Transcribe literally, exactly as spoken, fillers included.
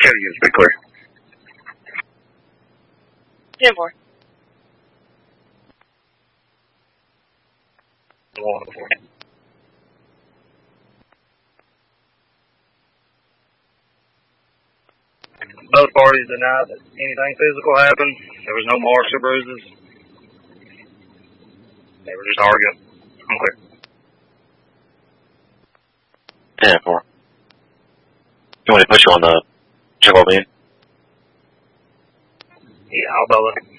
County units, be clear. ten four. One four. Both parties denied that anything physical happened. There was no marks or bruises. They were just arguing. I'm clear. ten four. You want me to put you on the jiggle beam? Yeah, I'll double it.